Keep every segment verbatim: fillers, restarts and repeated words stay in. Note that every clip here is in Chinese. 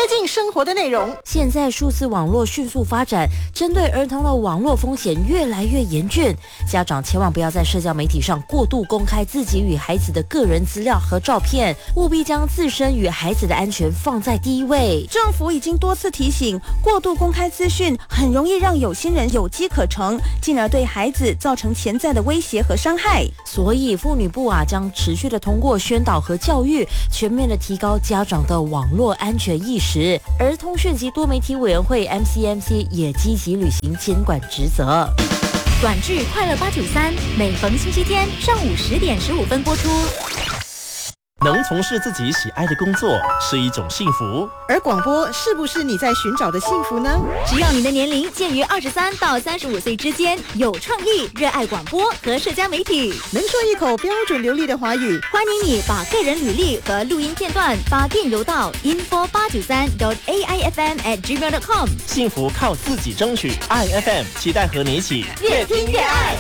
近生活的内容。 现在数字网络迅速发展，针对儿童的网络风险越来越严峻，家长千万不要在社交媒体上过度公开自己与孩子的个人资料和照片，务必将自身与孩子的安全放在第一位。 政府已经多次提醒，过度公开资讯很容易让有心人有机可乘，进而对孩子造成潜在的威胁和伤害。 所以妇女部啊将持续的通过宣导和教育，全面的提高家长的网络安全意识。儿童讯息多媒体委员会 M C M C 也积极履行监管职责。 短剧《快乐八九三》每逢星期天上午十点十五分播出。 能从事自己喜爱的工作是一种幸福， 而广播是不是你在寻找的幸福呢？ 只要你的年龄介于二十三到三十五岁之间，有创意，热爱广播和社交媒体， 能说一口标准流利的华语， 欢迎你把个人履历和录音片段发电邮到 info 八九三 dot a i f m at gmail dot com。 幸福靠自己争取。I F M 期待和你一起越听越爱。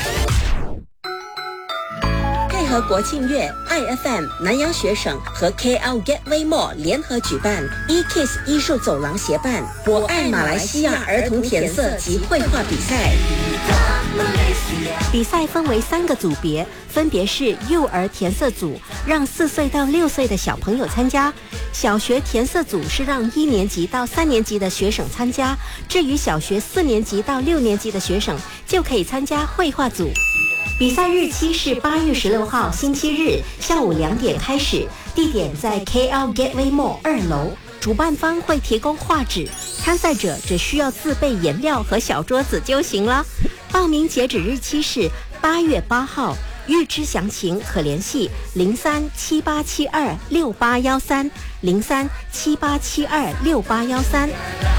和国庆月 I F M 南洋学省和 K L Gateway Mall 联合举办 E-Kids 艺术走廊协办我爱马来西亚儿童填色及绘画比赛。 比赛分为三个组别，分别是幼儿填色组，让四岁到六岁的小朋友参加；小学填色组是让一年级到三年级的学生参加；至于小学四年级到六年级的学生，就可以参加绘画组。比赛日期是八月十六号星期日下午两点开始，地点在 K L Gateway Mall 二楼。主办方会提供画纸，参赛者只需要自备颜料和小桌子就行了。报名截止日期是八月八号，预知详情可联系零三七八七二六八幺三零三七八七二六八幺三。